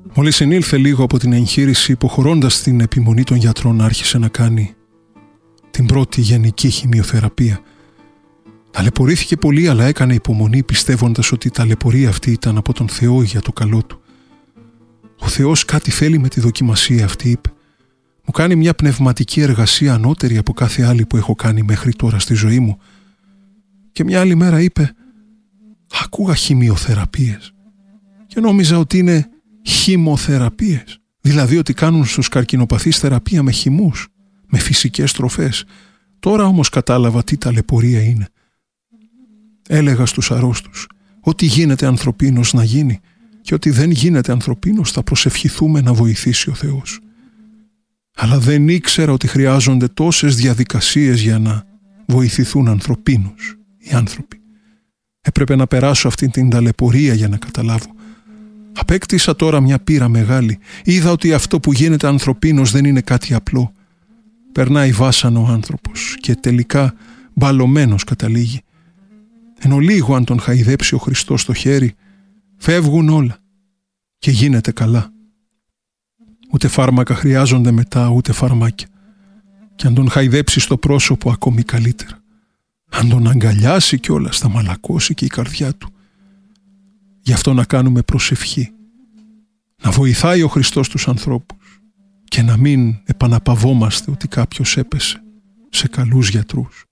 Μόλις συνήλθε λίγο από την εγχείρηση, υποχωρώντας την επιμονή των γιατρών, άρχισε να κάνει την πρώτη γενική χημειοθεραπεία. Ταλαιπωρήθηκε πολύ, αλλά έκανε υπομονή, πιστεύοντας ότι η ταλαιπωρία αυτή ήταν από τον Θεό για το καλό του. Ο Θεός κάτι θέλει με τη δοκιμασία αυτή, είπε. Μου κάνει μια πνευματική εργασία ανώτερη από κάθε άλλη που έχω κάνει μέχρι τώρα στη ζωή μου. Και μια άλλη μέρα είπε, άκουγα χημειοθεραπείες και νόμιζα ότι είναι χημοθεραπείες, δηλαδή ότι κάνουν στους καρκινοπαθείς θεραπεία με χυμούς, με φυσικές τροφές. Τώρα όμως κατάλαβα τι ταλαιπωρία είναι. Έλεγα στους αρρώστους ότι γίνεται ανθρωπίνος να γίνει και ότι δεν γίνεται ανθρωπίνος θα προσευχηθούμε να βοηθήσει ο Θεός. Αλλά δεν ήξερα ότι χρειάζονται τόσες διαδικασίες για να βοηθηθούν ανθρωπίνους οι άνθρωποι. Έπρεπε να περάσω αυτή την ταλαιπωρία για να καταλάβω. Απέκτησα τώρα μια πείρα μεγάλη. Είδα ότι αυτό που γίνεται ανθρωπίνος δεν είναι κάτι απλό. Περνάει βάσανο ο άνθρωπος και τελικά μπαλωμένος καταλήγει. Ενώ λίγο αν τον χαϊδέψει ο Χριστός στο χέρι, φεύγουν όλα και γίνεται καλά. Ούτε φάρμακα χρειάζονται μετά, ούτε φαρμάκια. Και αν τον χαϊδέψει στο πρόσωπο, ακόμη καλύτερα. Αν τον αγκαλιάσει κιόλας, θα μαλακώσει και η καρδιά του. Γι' αυτό να κάνουμε προσευχή. Να βοηθάει ο Χριστός τους ανθρώπους και να μην επαναπαυόμαστε ότι κάποιος έπεσε σε καλούς γιατρούς.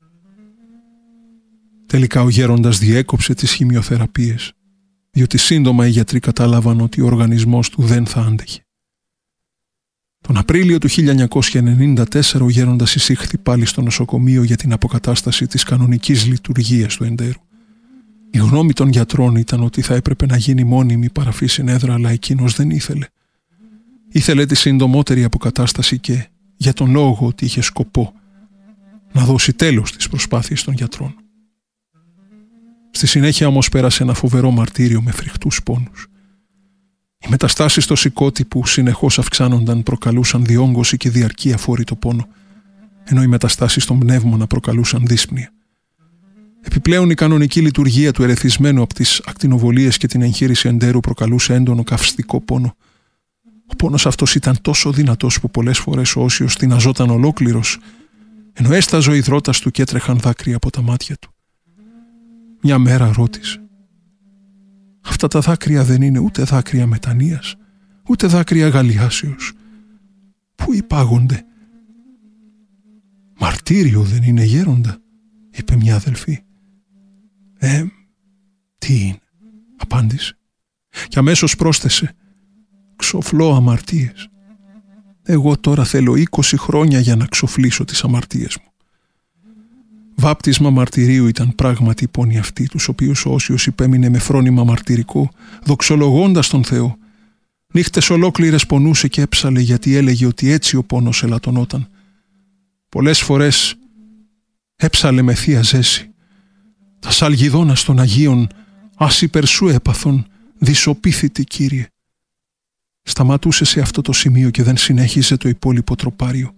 Τελικά ο γέροντας διέκοψε τις χημειοθεραπείες, διότι σύντομα οι γιατροί κατάλαβαν ότι ο οργανισμός του δεν θα άντεχε. Τον Απρίλιο του 1994 ο γέροντας εισήχθη πάλι στο νοσοκομείο για την αποκατάσταση της κανονικής λειτουργίας του εντέρου. Η γνώμη των γιατρών ήταν ότι θα έπρεπε να γίνει μόνιμη παραφή συνέδρα, αλλά εκείνος δεν ήθελε. Ήθελε τη συντομότερη αποκατάσταση και για τον λόγο ότι είχε σκοπό να δώσει τέλος στις προσπάθειες των γιατρών. Στη συνέχεια όμως πέρασε ένα φοβερό μαρτύριο με φρικτούς πόνους. Οι μεταστάσεις στο σηκώτη που συνεχώς αυξάνονταν προκαλούσαν διόγκωση και διαρκή αφόρητο πόνο, ενώ οι μεταστάσεις στον πνεύμονα προκαλούσαν δύσπνοια. Επιπλέον η κανονική λειτουργία του ερεθισμένου από τις ακτινοβολίες και την εγχείρηση εντέρου προκαλούσε έντονο καυστικό πόνο. Ο πόνος αυτός ήταν τόσο δυνατός που πολλές φορές ο όσιος τειναζόταν ολόκληρος, ενώ έσταζε ο υδρότας του και έτρεχαν δάκρυα από τα μάτια του. Μια μέρα ρώτησε, αυτά τα δάκρυα δεν είναι ούτε δάκρυα μετανοίας, ούτε δάκρυα αγαλιάσεως. Πού υπάγονται? Μαρτύριο δεν είναι, γέροντα? Είπε μια αδελφή. Τι είναι? Απάντησε. Και αμέσως πρόσθεσε, ξοφλώ αμαρτίες. Εγώ τώρα θέλω 20 χρόνια για να ξοφλήσω τις αμαρτίες μου. Βάπτισμα μαρτυρίου ήταν πράγματι οι πόνοι αυτοί, τους οποίους ο Όσιος υπέμεινε με φρόνημα μαρτυρικό, δοξολογώντας τον Θεό. Νύχτες ολόκληρες πονούσε και έψαλε, γιατί έλεγε ότι έτσι ο πόνος ελαττωνόταν. Πολλές φορές έψαλε με θεία ζέση. Τα σαλγιδόνας των Αγίων ας υπερσού έπαθον, δυσοπίθητη Κύριε. Σταματούσε σε αυτό το σημείο και δεν συνέχιζε το υπόλοιπο τροπάριο.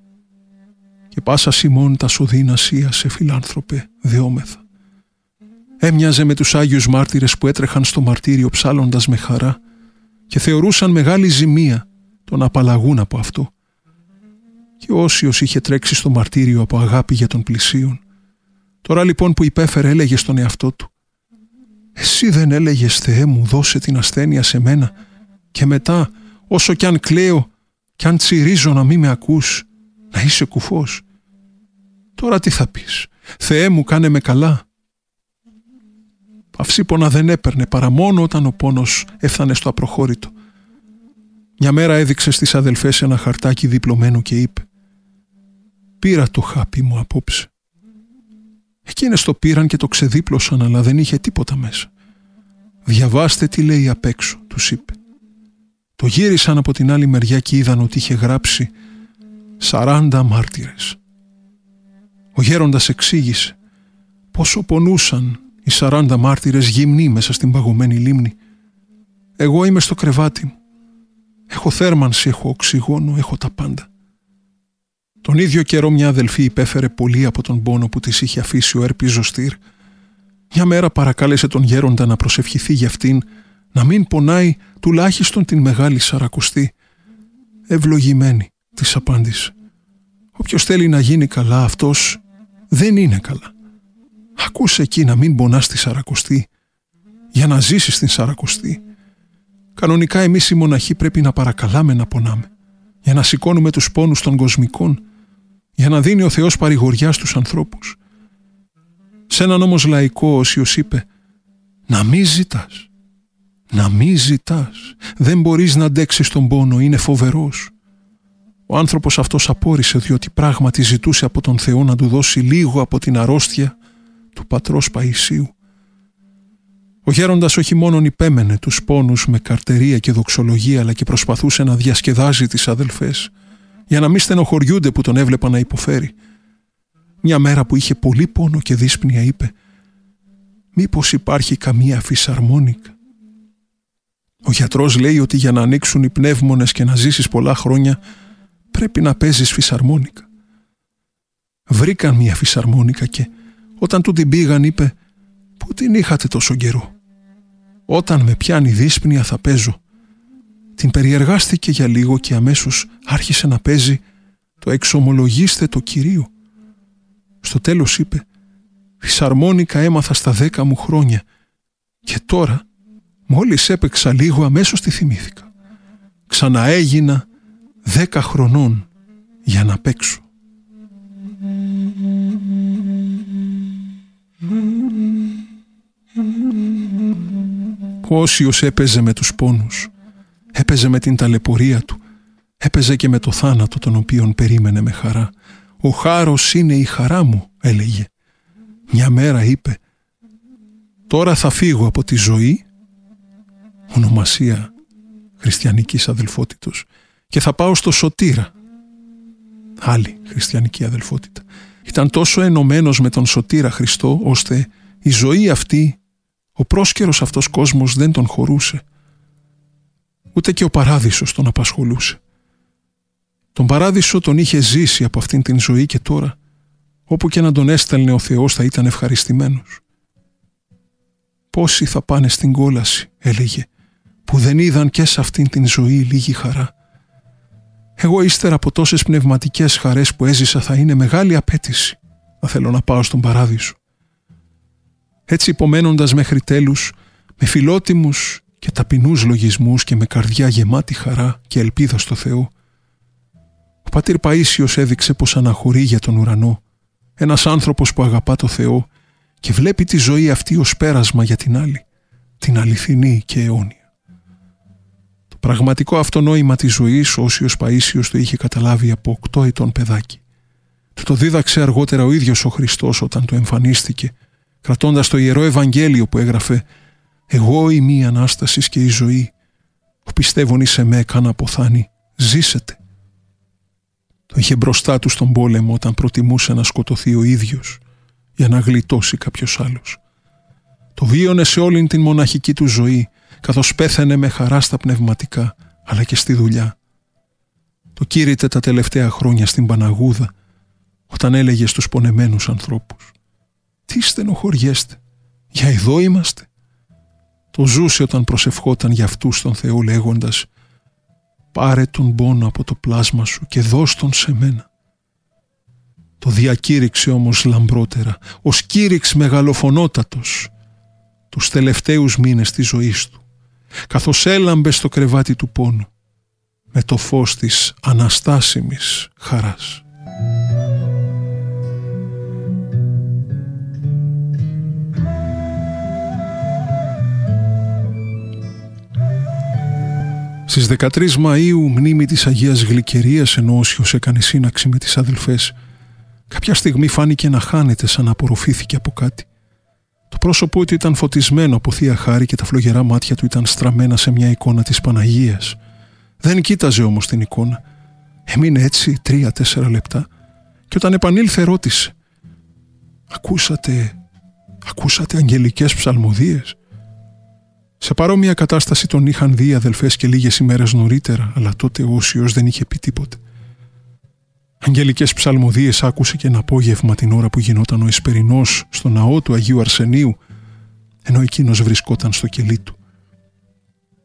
Και πάσα σημών τα σωδύνασία σε φιλάνθρωπε δεόμεθα. Έμοιαζε με τους Άγιους μάρτυρες που έτρεχαν στο μαρτύριο ψάλλοντας με χαρά και θεωρούσαν μεγάλη ζημία το να απαλλαγούν από αυτό. Και όσιος είχε τρέξει στο μαρτύριο από αγάπη για τον πλησίον, τώρα λοιπόν που υπέφερε έλεγε στον εαυτό του, «Εσύ δεν έλεγες, Θεέ μου, δώσε την ασθένεια σε μένα και μετά όσο κι αν κλαίω κι αν τσιρίζω να μην με ακούς, να είσαι κουφός. Τώρα τι θα πεις? Θεέ μου, κάνε με καλά». Παυσίπονα δεν έπαιρνε παρά μόνο όταν ο πόνος έφτανε στο απροχώρητο. Μια μέρα έδειξε στις αδελφές ένα χαρτάκι διπλωμένο και είπε, «Πήρα το χάπι μου απόψε». Εκείνες το πήραν και το ξεδίπλωσαν, αλλά δεν είχε τίποτα μέσα. «Διαβάστε τι λέει απ' έξω», τους είπε. Το γύρισαν από την άλλη μεριά και είδαν ότι είχε γράψει 40 μάρτυρες. Ο γέροντας εξήγησε πόσο πονούσαν οι 40 μάρτυρες γυμνοί μέσα στην παγωμένη λίμνη. «Εγώ είμαι στο κρεβάτι μου. Έχω θέρμανση, έχω οξυγόνο, έχω τα πάντα». Τον ίδιο καιρό μια αδελφή υπέφερε πολύ από τον πόνο που της είχε αφήσει ο έρπης ζωστήρ. Μια μέρα παρακάλεσε τον γέροντα να προσευχηθεί για αυτήν, να μην πονάει τουλάχιστον την Μεγάλη Σαρακοστή. Ευλογημένη, της απάντησε. Όποιος θέλει να γίνει καλά, αυτός δεν είναι καλά. Ακούσε εκεί να μην πονάς τη Σαρακοστή, για να ζήσεις την Σαρακοστή. Κανονικά εμείς οι μοναχοί πρέπει να παρακαλάμε να πονάμε, για να σηκώνουμε τους πόνους των κοσμικών, για να δίνει ο Θεός παρηγοριά στους ανθρώπους. Σε έναν όμως λαϊκό Όσιος είπε «Να μη ζητάς, να μη ζητάς, δεν μπορείς να αντέξεις τον πόνο, είναι φοβερός». Ο άνθρωπος αυτός απόρρισε, διότι πράγματι ζητούσε από τον Θεό να του δώσει λίγο από την αρρώστια του πατρός Παϊσίου. Ο γέροντας όχι μόνον υπέμενε τους πόνους με καρτερία και δοξολογία, αλλά και προσπαθούσε να διασκεδάζει τις αδελφές, για να μην στενοχωριούνται που τον έβλεπαν να υποφέρει. Μια μέρα που είχε πολύ πόνο και δύσπνοια είπε «Μήπως υπάρχει καμία φυσαρμόνικα?» Ο γιατρός λέει ότι για να ανοίξουν οι πνεύμονες και να ζήσεις πολλά χρόνια πρέπει να παίζεις φυσαρμόνικα. Βρήκαν μια φυσαρμόνικα και όταν του την πήγαν είπε «Πού την είχατε τόσο καιρό?» «Όταν με πιάνει δύσπνοια θα παίζω». Την περιεργάστηκε για λίγο και αμέσως άρχισε να παίζει το «Εξομολογήστε το Κυρίο». Στο τέλος είπε «Φυσαρμόνικα έμαθα στα 10 μου χρόνια και τώρα μόλις έπαιξα λίγο αμέσως τη θυμήθηκα. Ξαναέγινα 10 χρονών για να παίξω». Ο Όσιος έπαιζε με τους πόνους, έπαιζε με την ταλαιπωρία του, έπαιζε και με το θάνατο τον οποίον περίμενε με χαρά. «Ο χάρος είναι η χαρά μου», έλεγε. Μια μέρα είπε «Τώρα θα φύγω από τη ζωή», ονομασία χριστιανικής αδελφότητος, «και θα πάω στο Σωτήρα». Άλλη χριστιανική αδελφότητα. Ήταν τόσο ενωμένος με τον Σωτήρα Χριστό, ώστε η ζωή αυτή, ο πρόσκαιρος αυτός κόσμος δεν τον χωρούσε. Ούτε και ο παράδεισος τον απασχολούσε. Τον παράδεισο τον είχε ζήσει από αυτήν την ζωή και τώρα, όπου και να τον έστελνε ο Θεός, θα ήταν ευχαριστημένος. «Πόσοι θα πάνε στην κόλαση», έλεγε, «που δεν είδαν και σε αυτήν την ζωή λίγη χαρά. Εγώ ύστερα από τόσες πνευματικές χαρές που έζησα θα είναι μεγάλη απέτηση να θέλω να πάω στον παράδεισο». Έτσι υπομένοντας μέχρι τέλους, με φιλότιμους και ταπεινούς λογισμούς και με καρδιά γεμάτη χαρά και ελπίδα στο Θεό, ο πατήρ Παΐσιος έδειξε πως αναχωρεί για τον ουρανό, ένας άνθρωπος που αγαπά το Θεό και βλέπει τη ζωή αυτή ως πέρασμα για την άλλη, την αληθινή και αιώνια. Το πραγματικό αυτό νόημα της ζωής ο Όσιος Παΐσιος το είχε καταλάβει από 8 ετών παιδάκι. Του το δίδαξε αργότερα ο ίδιος ο Χριστός όταν του εμφανίστηκε, κρατώντας το Ιερό Ευαγγέλιο που έγραφε «Εγώ είμαι η Ανάστασης και η ζωή, ο πιστεύων εις εμέ καν αποθάνει, ζήσετε». Το είχε μπροστά του στον πόλεμο όταν προτιμούσε να σκοτωθεί ο ίδιος για να γλιτώσει κάποιος άλλος. Το βίωνε σε όλη την μοναχική του ζωή, καθώς πέθαινε με χαρά στα πνευματικά αλλά και στη δουλειά. Το κήρυτε τα τελευταία χρόνια στην Παναγούδα όταν έλεγε στους πονεμένους ανθρώπους «Τι στενοχωριέστε, για εδώ είμαστε». Το ζούσε όταν προσευχόταν για αυτούς τον Θεό λέγοντας «Πάρε τον πόνο από το πλάσμα σου και δώσ' τον σε μένα». Το διακήρυξε όμως λαμπρότερα, ως κήρυξ μεγαλοφωνότατος, τους τελευταίους μήνες της ζωής του, καθώς έλαμπε στο κρεβάτι του πόνου με το φως της αναστάσιμης χαράς. Στις 13 Μαΐου, μνήμη της Αγίας Γλυκερίας, ενώ Όσιος έκανε σύναξη με τις αδελφές, κάποια στιγμή φάνηκε να χάνεται σαν να απορροφήθηκε από κάτι. Το πρόσωπό του ήταν φωτισμένο από Θεία Χάρη και τα φλογερά μάτια του ήταν στραμμένα σε μια εικόνα της Παναγίας. Δεν κοίταζε όμως την εικόνα. Έμεινε έτσι 3-4 λεπτά και όταν επανήλθε ρώτησε «Ακούσατε αγγελικές ψαλμοδίες?» Σε παρόμοια κατάσταση τον είχαν δει οι αδελφές και λίγες ημέρες νωρίτερα, αλλά τότε ο Όσιος δεν είχε πει τίποτε. Αγγελικές ψαλμοδίες άκουσε και ένα απόγευμα την ώρα που γινόταν ο Εσπερινός στο ναό του Αγίου Αρσενίου, ενώ εκείνος βρισκόταν στο κελί του. Στην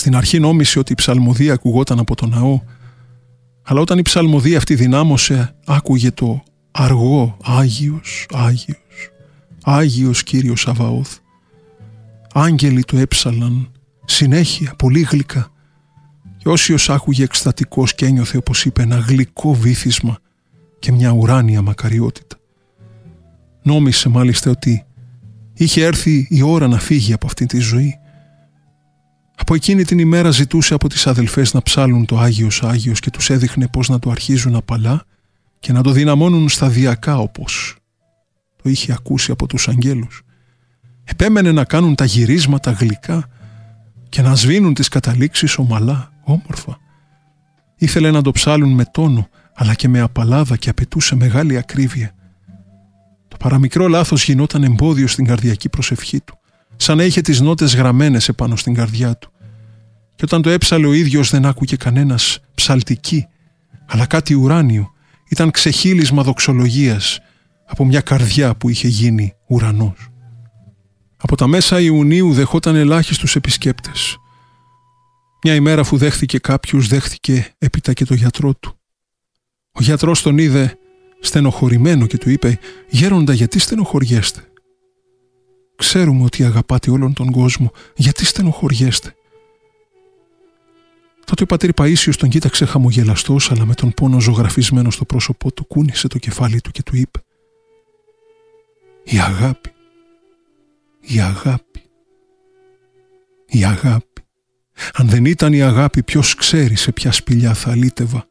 Στην αρχή νόμισε ότι η ψαλμοδία ακουγόταν από το ναό, αλλά όταν η ψαλμοδία αυτή δυνάμωσε, άκουγε το αργό «Άγιος, Άγιος, Άγιος Κύριος Σαβαώθ». Άγγελοι το έψαλαν συνέχεια, πολύ γλυκά, και όσιος άκουγε εκστατικός και ένιωθε, όπως είπε, ένα γλυκό βύθισμα και μια ουράνια μακαριότητα. Νόμισε μάλιστα ότι είχε έρθει η ώρα να φύγει από αυτή τη ζωή. Από εκείνη την ημέρα ζητούσε από τις αδελφές να ψάλουν το «Άγιος, Άγιος» και τους έδειχνε πώς να το αρχίζουν απαλά και να το δυναμώνουν σταδιακά, όπως το είχε ακούσει από τους αγγέλους. Επέμενε να κάνουν τα γυρίσματα γλυκά και να σβήνουν τις καταλήξεις ομαλά, όμορφα. Ήθελε να το ψάλουν με τόνο, αλλά και με απαλάδα, και απαιτούσε μεγάλη ακρίβεια. Το παραμικρό λάθος γινόταν εμπόδιο στην καρδιακή προσευχή του, σαν να είχε τις νότες γραμμένες επάνω στην καρδιά του. Και όταν το έψαλε ο ίδιος δεν άκουγε κανένας ψαλτική, αλλά κάτι ουράνιο. Ήταν ξεχύλισμα δοξολογίας από μια καρδιά που είχε γίνει ουρανός. Από τα μέσα Ιουνίου δεχόταν ελάχιστους επισκέπτες. Μια ημέρα αφού δέχθηκε κάποιους, δέχθηκε έπειτα και το γιατρό του. Ο γιατρός τον είδε στενοχωρημένο και του είπε «Γέροντα, γιατί στενοχωριέστε? Ξέρουμε ότι αγαπάτε όλον τον κόσμο, γιατί στενοχωριέστε?» Τότε ο πατήρ Παΐσιος τον κοίταξε χαμογελαστός, αλλά με τον πόνο ζωγραφισμένο στο πρόσωπό του, κούνησε το κεφάλι του και του είπε «Η αγάπη, η αγάπη, η αγάπη. Αν δεν ήταν η αγάπη, ποιος ξέρει σε ποια σπηλιά θα αλήτευα».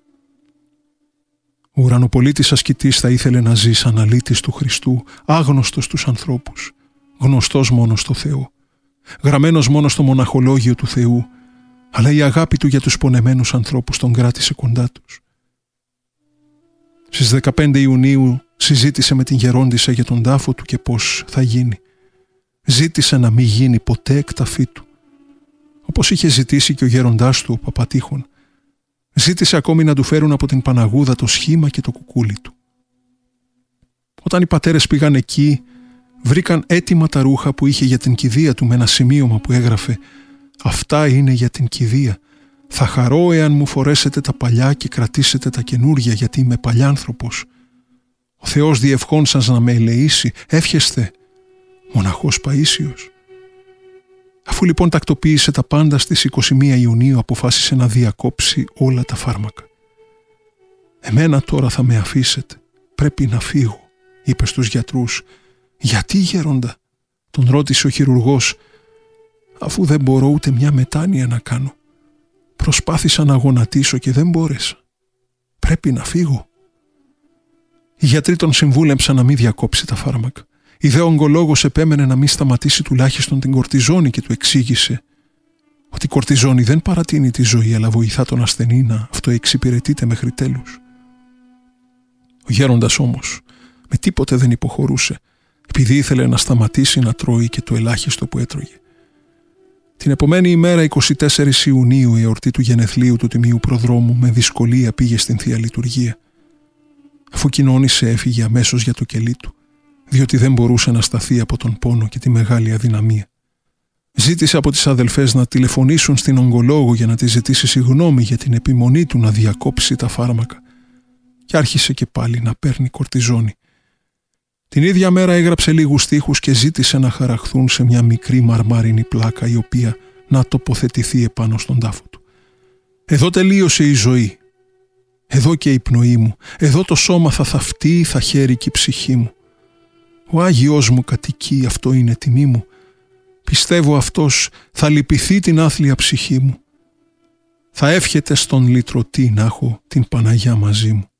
Ο ουρανοπολίτης ασκητής θα ήθελε να ζει σαν αλήτης του Χριστού, άγνωστος στους ανθρώπους, γνωστός μόνο στο Θεό, γραμμένος μόνο στο μοναχολόγιο του Θεού, αλλά η αγάπη του για τους πονεμένους ανθρώπους τον κράτησε κοντά τους. Στις 15 Ιουνίου συζήτησε με την γερόντισσα για τον τάφο του και πώς θα γίνει. Ζήτησε να μην γίνει ποτέ εκταφή του, όπως είχε ζητήσει και ο γέροντάς του, ο Παπατήχων. Ζήτησε ακόμη να του φέρουν από την Παναγούδα το σχήμα και το κουκούλι του. Όταν οι πατέρες πήγαν εκεί, βρήκαν έτοιμα τα ρούχα που είχε για την κηδεία του με ένα σημείωμα που έγραφε «Αυτά είναι για την κηδεία. Θα χαρώ εάν μου φορέσετε τα παλιά και κρατήσετε τα καινούρια, γιατί είμαι παλιάνθρωπος. Ο Θεός διευχών σας να με ελεήσει. Εύχεστε, μοναχός Παΐσιος». Αφού λοιπόν τακτοποίησε τα πάντα, στις 21 Ιουνίου αποφάσισε να διακόψει όλα τα φάρμακα. «Εμένα τώρα θα με αφήσετε. Πρέπει να φύγω», είπε στους γιατρούς. «Γιατί, γέροντα?» τον ρώτησε ο χειρουργός. «Αφού δεν μπορώ ούτε μια μετάνοια να κάνω. Προσπάθησα να γονατίσω και δεν μπόρεσα. Πρέπει να φύγω». Οι γιατροί τον συμβούλεψαν να μην διακόψει τα φάρμακα. Η δε ογκολόγος επέμενε να μην σταματήσει τουλάχιστον την κορτιζόνη και του εξήγησε ότι η κορτιζόνη δεν παρατείνει τη ζωή, αλλά βοηθά τον ασθενή να αυτοεξυπηρετείται μέχρι τέλους. Ο γέροντας όμως με τίποτε δεν υποχωρούσε, επειδή ήθελε να σταματήσει να τρώει και το ελάχιστο που έτρωγε. Την επομένη ημέρα, 24 Ιουνίου, η εορτή του γενεθλίου του Τιμίου Προδρόμου, με δυσκολία πήγε στην Θεία Λειτουργία. Αφού κοινώνησε, έφυγε αμέσως για το κελί του, διότι δεν μπορούσε να σταθεί από τον πόνο και τη μεγάλη αδυναμία. Ζήτησε από τις αδελφές να τηλεφωνήσουν στην ογκολόγο για να τη ζητήσει συγγνώμη για την επιμονή του να διακόψει τα φάρμακα, και άρχισε και πάλι να παίρνει κορτιζόνη. Την ίδια μέρα έγραψε λίγους στίχους και ζήτησε να χαραχθούν σε μια μικρή μαρμάρινη πλάκα, η οποία να τοποθετηθεί επάνω στον τάφο του. «Εδώ τελείωσε η ζωή. Εδώ και η πνοή μου. Εδώ το σώμα θα θαυτεί, θα χαίρει και η ψυχή μου. Ο Άγιος μου κατοικεί, αυτό είναι τιμή μου. Πιστεύω αυτός θα λυπηθεί την άθλια ψυχή μου. Θα εύχεται στον λυτρωτή να έχω την Παναγιά μαζί μου».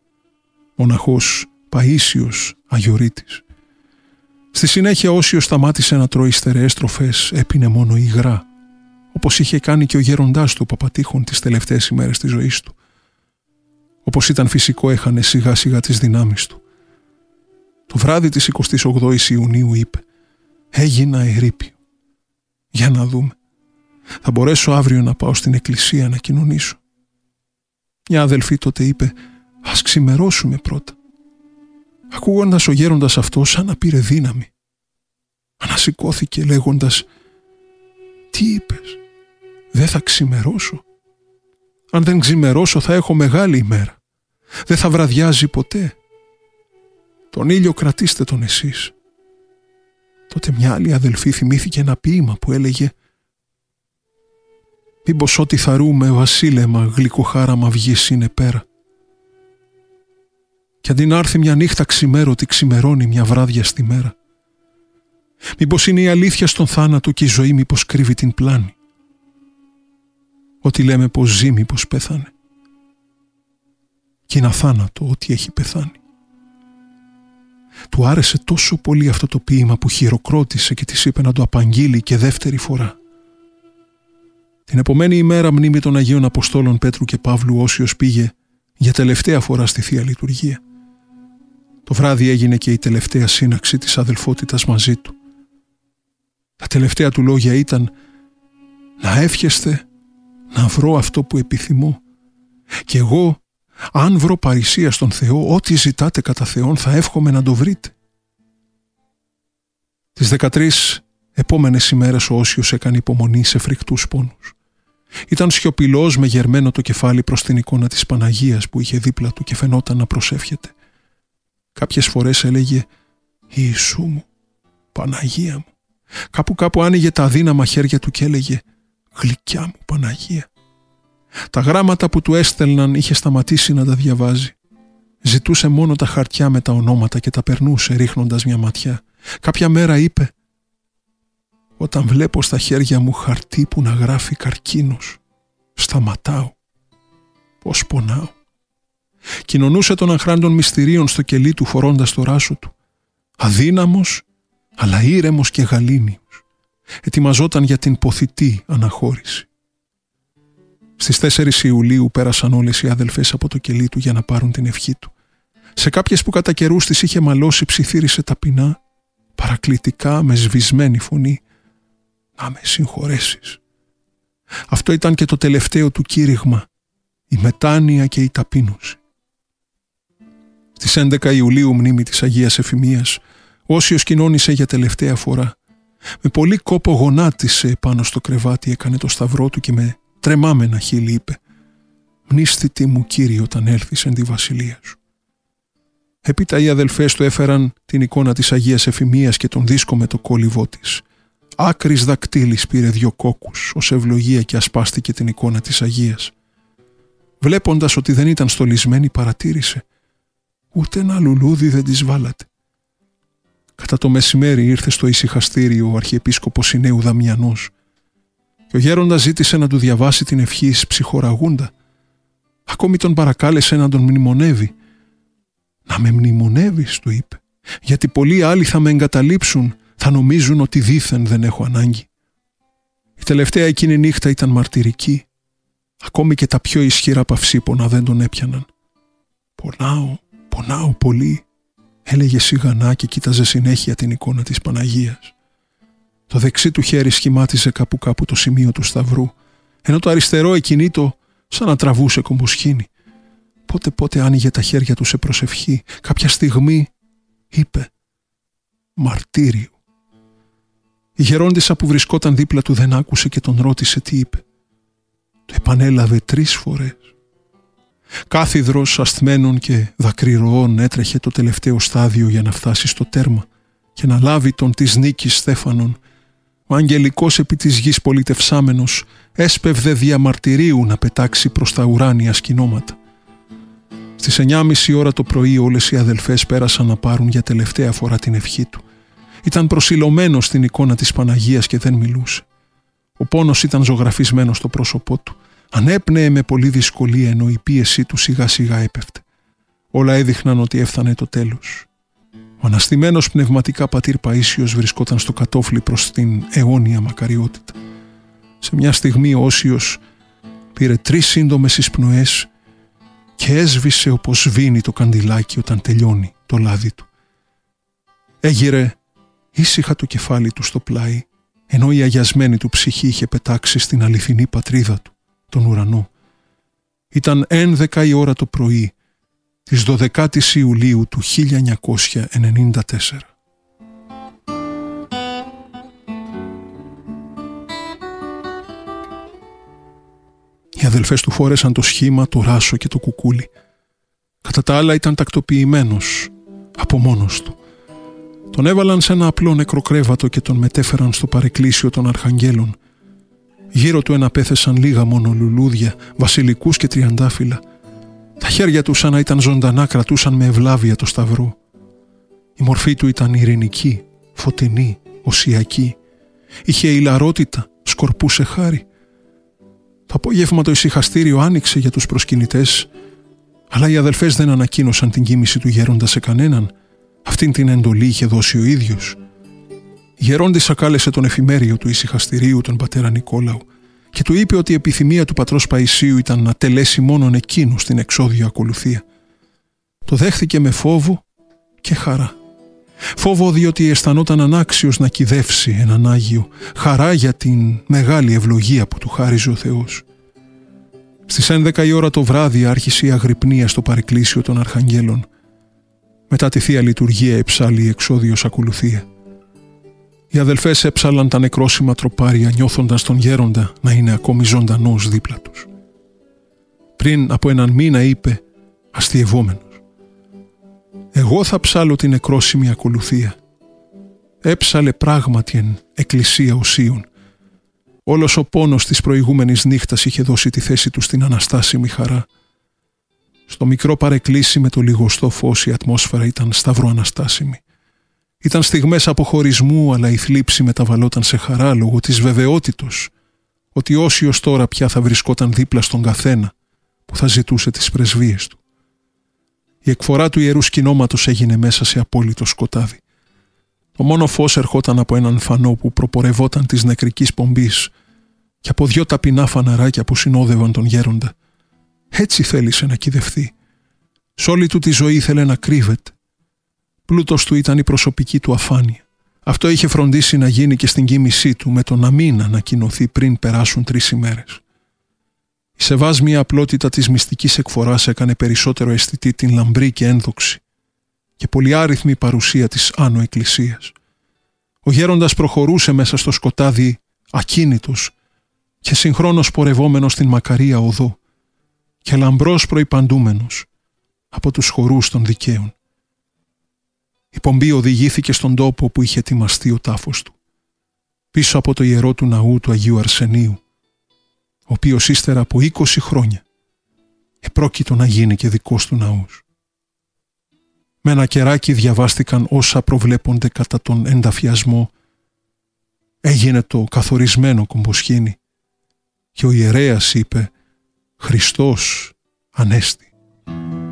Μοναχός Παΐσιος Αγιορείτης. Στη συνέχεια, όσιος σταμάτησε να τρώει στερεές τροφές, έπινε μόνο υγρά, όπως είχε κάνει και ο γέροντάς του, ο Παπατήχων, τις τελευταίες ημέρες της ζωής του. Όπως ήταν φυσικό, έχανε σιγά σιγά τις δυνάμεις του. Το βράδυ της 28ης Ιουνίου είπε «Έγινα ερείπιο. Για να δούμε. Θα μπορέσω αύριο να πάω στην εκκλησία να κοινωνήσω». Μια αδελφή τότε είπε «Ας ξημερώσουμε πρώτα». Ακούγοντας ο γέροντας αυτό, σαν να πήρε δύναμη. Ανασηκώθηκε λέγοντας «Τι είπες? Δεν θα ξημερώσω. Αν δεν ξημερώσω θα έχω μεγάλη ημέρα. Δεν θα βραδιάζει ποτέ. Τον ήλιο κρατήστε τον εσείς. Τότε μια άλλη αδελφή θυμήθηκε ένα ποίημα που έλεγε «Μήπως ό,τι θαρούμε βασίλεμα γλυκοχάραμα βγεις είναι πέρα». Κι αντί να έρθει μια νύχτα ξημέρωτη ξημερώνει μια βράδια στη μέρα. Μήπως είναι η αλήθεια στον θάνατο και η ζωή μήπως κρύβει την πλάνη. Ό,τι λέμε πως ζει μήπως πέθανε. Κι είναι αθάνατο ό,τι έχει πεθάνει. Του άρεσε τόσο πολύ αυτό το ποίημα που χειροκρότησε και της είπε να το απαγγείλει και δεύτερη φορά. Την επομένη ημέρα μνήμη των Αγίων Αποστόλων Πέτρου και Παύλου Όσιος πήγε για τελευταία φορά στη Θεία Λειτουργία. Το βράδυ έγινε και η τελευταία σύναξη της αδελφότητας μαζί του. Τα τελευταία του λόγια ήταν «Να εύχεστε να βρω αυτό που επιθυμώ και εγώ αν βρω παρησία στον Θεό, ό,τι ζητάτε κατά Θεόν θα εύχομαι να το βρείτε». Τις 13 επόμενες ημέρες ο Όσιος έκανε υπομονή σε φρικτούς πόνους. Ήταν σιωπηλός με γερμένο το κεφάλι προς την εικόνα της Παναγίας που είχε δίπλα του και φαινόταν να προσεύχεται. Κάποιες φορές έλεγε «Ιησού μου, Παναγία μου». Κάπου άνοιγε τα αδύναμα χέρια του και έλεγε «Γλυκιά μου Παναγία». Τα γράμματα που του έστελναν είχε σταματήσει να τα διαβάζει. Ζητούσε μόνο τα χαρτιά με τα ονόματα και τα περνούσε ρίχνοντας μια ματιά. Κάποια μέρα είπε «Όταν βλέπω στα χέρια μου χαρτί που να γράφει καρκίνος, σταματάω. Πώς πονάω». Κοινωνούσε των αχράντων μυστηρίων στο κελί του φορώντας το ράσο του. Αδύναμος, αλλά ήρεμος και γαλήνιος. Ετοιμαζόταν για την ποθητή αναχώρηση. Στις 4 Ιουλίου πέρασαν όλες οι αδελφές από το κελί του για να πάρουν την ευχή του. Σε κάποιες που κατά καιρούς τις είχε μαλώσει ψιθύρισε ταπεινά, παρακλητικά με σβησμένη φωνή «Να με συγχωρέσεις». Αυτό ήταν και το τελευταίο του κήρυγμα, η μετάνοια και η ταπείνωση. Στις 11 Ιουλίου μνήμη της Αγίας Εφημίας, Όσιος κοινώνησε για τελευταία φορά. Με πολύ κόπο γονάτισε πάνω στο κρεβάτι, έκανε το σταυρό του και με τρεμάμενα χείλη είπε «Μνήσθητη μου Κύριε όταν έλθεις εν τη βασιλεία σου». Έπειτα οι αδελφές του έφεραν την εικόνα της Αγίας Εφημίας και τον δίσκο με το κόλληβό της. Άκρης δακτύλης πήρε 2 κόκκους ως ευλογία και ασπάστηκε την εικόνα της Αγίας. Βλέποντας ότι δεν ήταν στολισμένη παρατήρησε «Ούτε ένα λουλούδι δεν της βάλατε». Κατά το μεσημέρι ήρθε στο ησυχαστήριο ο Αρχιεπίσκοπος Ινέου Δαμιανός και ο γέροντας ζήτησε να του διαβάσει την ευχή εις ψυχοραγούντα. Ακόμη τον παρακάλεσε να τον μνημονεύει. «Να με μνημονεύεις», του είπε, «γιατί πολλοί άλλοι θα με εγκαταλείψουν, θα νομίζουν ότι δήθεν δεν έχω ανάγκη». Η τελευταία εκείνη νύχτα ήταν μαρτυρική. Ακόμη και τα πιο ισχυρά παυσίπονα δεν τον έπιαναν. «Πονάω πολύ», έλεγε σιγανά και κοίταζε συνέχεια την εικόνα της Παναγίας. Το δεξί του χέρι σχημάτιζε κάπου το σημείο του σταυρού, ενώ το αριστερό εκκινήτο σαν να τραβούσε κομποσχήνη. Πότε άνοιγε τα χέρια του σε προσευχή. Κάποια στιγμή είπε «Μαρτύριο». Η γερόντισσα που βρισκόταν δίπλα του δεν άκουσε και τον ρώτησε τι είπε. Το επανέλαβε 3 φορές. Κάθιδρος ασθμένων και δακρυρωών έτρεχε το τελευταίο στάδιο για να φτάσει στο τέρμα και να λάβει τον της νίκης Στέφανον. Ο αγγελικός επί της γης πολιτευσάμενος έσπευδε διαμαρτυρίου να πετάξει προς τα ουράνια σκηνώματα. Στις 9:30 ώρα το πρωί όλες οι αδελφές πέρασαν να πάρουν για τελευταία φορά την ευχή του. Ήταν προσιλωμένος στην εικόνα της Παναγίας και δεν μιλούσε. Ο πόνος ήταν ζωγραφισμένος στο πρόσωπό του. Ανέπνεε με πολλή δυσκολία ενώ η πίεσή του σιγά σιγά έπεφτε. Όλα έδειχναν ότι έφτανε το τέλος. Ο αναστημένος πνευματικά πατήρ Παΐσιος βρισκόταν στο κατόφλι προς την αιώνια μακαριότητα. Σε μια στιγμή ο Όσιος πήρε 3 σύντομες εισπνοές και έσβησε όπως σβήνει το καντιλάκι όταν τελειώνει το λάδι του. Έγειρε ήσυχα το κεφάλι του στο πλάι, ενώ η αγιασμένη του ψυχή είχε πετάξει στην αληθινή πατρίδα του, τον ουρανό. Ήταν 11 η ώρα το πρωί της 12ης Ιουλίου του 1994. Οι αδελφές του φόρεσαν το σχήμα, το ράσο και το κουκούλι. Κατά τα άλλα ήταν τακτοποιημένος, από μόνος του. Τον έβαλαν σε ένα απλό νεκροκρέβατο και τον μετέφεραν στο παρεκκλήσιο των Αρχαγγέλων. Γύρω του εναπέθεσαν λίγα μόνο λουλούδια, βασιλικούς και τριαντάφυλλα. Τα χέρια του σαν να ήταν ζωντανά κρατούσαν με ευλάβεια το σταυρό. Η μορφή του ήταν ειρηνική, φωτεινή, οσιακή. Είχε ηλαρότητα, σκορπούσε χάρη. Το απόγευμα το ησυχαστήριο άνοιξε για τους προσκυνητές, αλλά οι αδελφές δεν ανακοίνωσαν την κοίμηση του γέροντα σε κανέναν. Αυτήν την εντολή είχε δώσει ο ίδιος. Η γερόντισσα κάλεσε τον εφημέριο του ησυχαστηρίου, τον πατέρα Νικόλαου, και του είπε ότι η επιθυμία του πατρός Παϊσίου ήταν να τελέσει μόνον εκείνου στην εξώδιο ακολουθία. Το δέχθηκε με φόβο και χαρά. Φόβο διότι αισθανόταν ανάξιος να κυδεύσει έναν Άγιο, χαρά για την μεγάλη ευλογία που του χάριζε ο Θεός. Στις 11 η ώρα το βράδυ άρχισε η αγρυπνία στο παρεκκλήσιο των Αρχαγγέλων. Μετά τη Θεία Λειτουργία εψάλλει η εξώδιος ακολουθία. Οι αδελφές έψαλαν τα νεκρόσιμα τροπάρια νιώθοντας τον γέροντα να είναι ακόμη ζωντανός δίπλα τους. Πριν από έναν μήνα είπε, αστειευόμενος, «Εγώ θα ψάλω την νεκρόσιμη ακολουθία». Έψαλε πράγματι εν εκκλησία οσίων. Όλος ο πόνος της προηγούμενης νύχτας είχε δώσει τη θέση του στην αναστάσιμη χαρά. Στο μικρό παρεκκλήσι με το λιγοστό φως η ατμόσφαιρα ήταν σταυροαναστάσιμη. Ήταν στιγμές αποχωρισμού, αλλά η θλίψη μεταβαλόταν σε χαρά λόγω της βεβαιότητος ότι όσοι ως τώρα πια θα βρισκόταν δίπλα στον καθένα που θα ζητούσε τις πρεσβείες του. Η εκφορά του ιερού σκηνώματος έγινε μέσα σε απόλυτο σκοτάδι. Το μόνο φως ερχόταν από έναν φανό που προπορευόταν της νεκρικής πομπής και από 2 ταπεινά φαναράκια που συνόδευαν τον γέροντα. Έτσι θέλησε να κυδευθεί. Σ' όλη του τη ζωή ήθελε να κρύβεται. Πλούτος του ήταν η προσωπική του αφάνεια. Αυτό είχε φροντίσει να γίνει και στην κοίμησή του με το να μην ανακοινωθεί πριν περάσουν 3 ημέρες. Η σεβάσμια απλότητα της μυστικής εκφοράς έκανε περισσότερο αισθητή την λαμπρή και ένδοξη και πολυάριθμη παρουσία της Άνω Εκκλησίας. Ο γέροντας προχωρούσε μέσα στο σκοτάδι ακίνητος και συγχρόνως πορευόμενος στην μακαρία οδό και λαμπρός προϋπαντούμενος από τους χορούς των δικαίων. Η πομπή οδηγήθηκε στον τόπο που είχε ετοιμαστεί ο τάφος του, πίσω από το ιερό του ναού του Αγίου Αρσενίου, ο οποίος ύστερα από 20 χρόνια επρόκειτο να γίνει και δικός του ναός. Με ένα κεράκι διαβάστηκαν όσα προβλέπονται κατά τον ενταφιασμό. Έγινε το καθορισμένο κομποσχήνι και ο ιερέας είπε «Χριστός Ανέστη».